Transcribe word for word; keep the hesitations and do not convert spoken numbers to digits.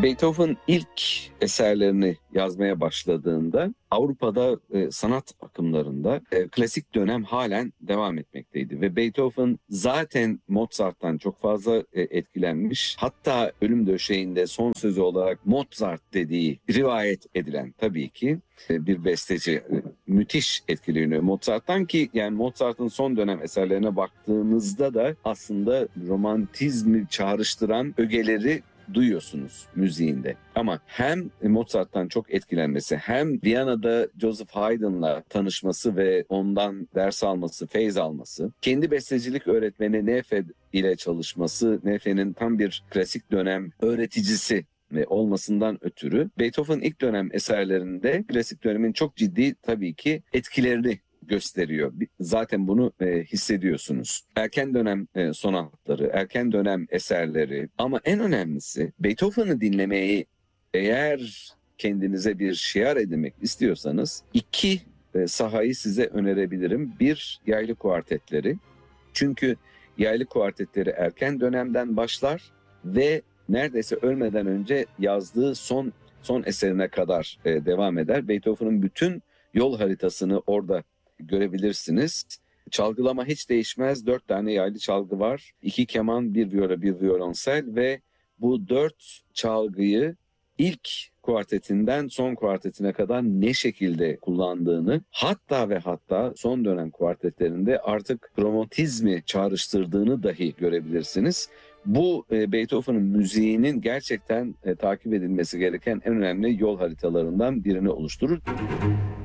Beethoven ilk eserlerini yazmaya başladığında Avrupa'da e, sanat akımlarında e, klasik dönem halen devam etmekteydi ve Beethoven zaten Mozart'tan çok fazla e, etkilenmiş. Hatta ölüm döşeğinde son sözü olarak Mozart dediği rivayet edilen tabii ki e, bir besteci e, müthiş etkileniyor Mozart'tan ki yani Mozart'ın son dönem eserlerine baktığınızda da aslında romantizmi çağrıştıran ögeleri duyuyorsunuz müziğinde. Ama hem Mozart'tan çok etkilenmesi hem Viyana'da Joseph Haydn'la tanışması ve ondan ders alması, feyz alması, kendi bestecilik öğretmeni Nefe ile çalışması, Nefe'nin tam bir klasik dönem öğreticisi ve olmasından ötürü Beethoven ilk dönem eserlerinde klasik dönemin çok ciddi tabii ki etkilerini gösteriyor. Zaten bunu e, hissediyorsunuz. Erken dönem e, sonatları, erken dönem eserleri ama en önemlisi Beethoven'ı dinlemeyi eğer kendinize bir şiar edinmek istiyorsanız iki e, sahayı size önerebilirim. Bir, yaylı kuartetleri. Çünkü yaylı kuartetleri erken dönemden başlar ve neredeyse ölmeden önce yazdığı son son eserine kadar e, devam eder. Beethoven'ın bütün yol haritasını orada görebilirsiniz. Çalgılama hiç değişmez. Dört tane yaylı çalgı var. İki keman, bir viola, bir violonsel ve bu dört çalgıyı ilk kuartetinden son kuartetine kadar ne şekilde kullandığını, hatta ve hatta son dönem kuartetlerinde artık romantizmi çağrıştırdığını dahi görebilirsiniz. Bu e, Beethoven'ın müziğinin gerçekten e, takip edilmesi gereken en önemli yol haritalarından birini oluşturur.